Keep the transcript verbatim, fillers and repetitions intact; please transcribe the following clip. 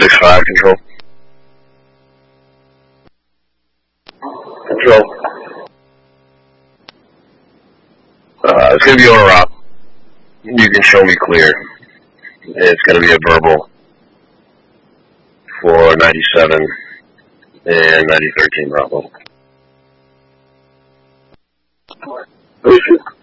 six five, control. Control. Uh, it's going to be on a rock. You can show me clear. It's going to be a verbal for ninety-seven and ninety thirteen Bravo.